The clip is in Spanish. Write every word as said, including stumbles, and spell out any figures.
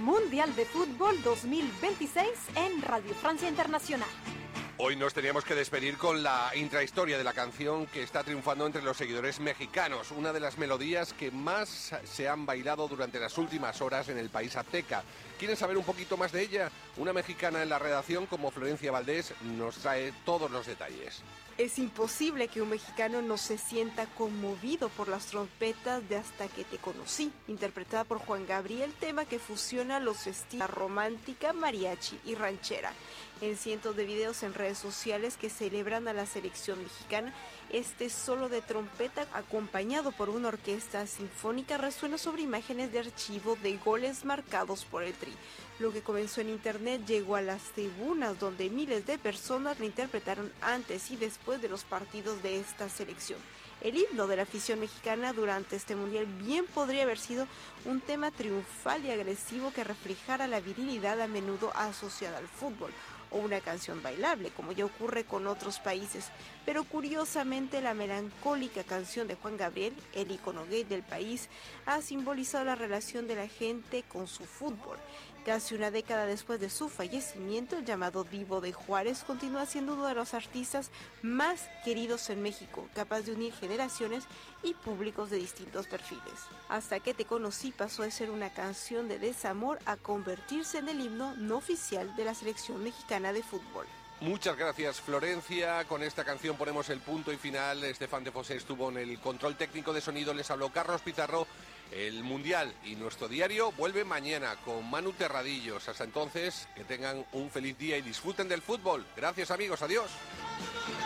Mundial de Fútbol dos mil veintiséis en Radio Francia Internacional. Hoy nos teníamos que despedir con la intrahistoria de la canción que está triunfando entre los seguidores mexicanos, una de las melodías que más se han bailado durante las últimas horas en el país azteca. ¿Quieren saber un poquito más de ella? Una mexicana en la redacción como Florencia Valdés nos trae todos los detalles. Es imposible que un mexicano no se sienta conmovido por las trompetas de Hasta que te conocí, interpretada por Juan Gabriel, tema que fusiona los estilos romántica, mariachi y ranchera. En cientos de videos en redes sociales que celebran a la selección mexicana, este solo de trompeta acompañado por una orquesta sinfónica resuena sobre imágenes de archivo de goles marcados por el Tri. Lo que comenzó en internet llegó a las tribunas, donde miles de personas lo interpretaron antes y después de los partidos de esta selección. El himno de la afición mexicana durante este mundial bien podría haber sido un tema triunfal y agresivo que reflejara la virilidad a menudo asociada al fútbol, o una canción bailable, como ya ocurre con otros países. Pero curiosamente la melancólica canción de Juan Gabriel, el ícono gay del país, ha simbolizado la relación de la gente con su fútbol. Casi una década después de su fallecimiento, el llamado Divo de Juárez continúa siendo uno de los artistas más queridos en México, capaz de unir generaciones y públicos de distintos perfiles. Hasta que te conocí pasó de ser una canción de desamor a convertirse en el himno no oficial de la selección mexicana de fútbol. Muchas gracias, Florencia. Con esta canción ponemos el punto y final. Estefan de Fossé estuvo en el control técnico de sonido. Les habló Carlos Pizarro. El Mundial y nuestro diario vuelve mañana con Manu Terradillos. Hasta entonces, que tengan un feliz día y disfruten del fútbol. Gracias, amigos. Adiós.